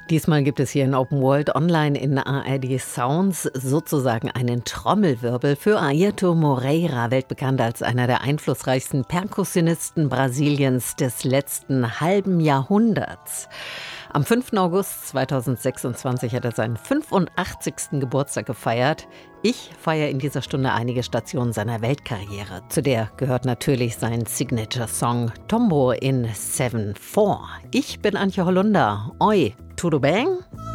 Diesmal gibt es hier in Open World Online in ARD Sounds sozusagen einen Trommelwirbel für Airto Moreira, weltbekannt als einer der einflussreichsten Perkussionisten Brasiliens des letzten halben Jahrhunderts. Am 5. August 2026 hat er seinen 85. Geburtstag gefeiert. Ich feiere in dieser Stunde einige Stationen seiner Weltkarriere. Zu der gehört natürlich sein Signature-Song Tombo in 7/4. Ich bin Antje Hollunder. Oi, tudo bem?